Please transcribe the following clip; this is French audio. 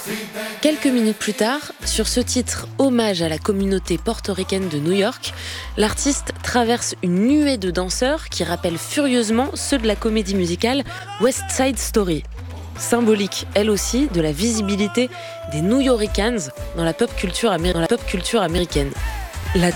Quelques minutes plus tard, sur ce titre hommage à la communauté portoricaine de New York, l'artiste traverse une nuée de danseurs qui rappellent furieusement ceux de la comédie musicale West Side Story. Symbolique, elle aussi, de la visibilité des New Yorkers dans la pop culture américaine.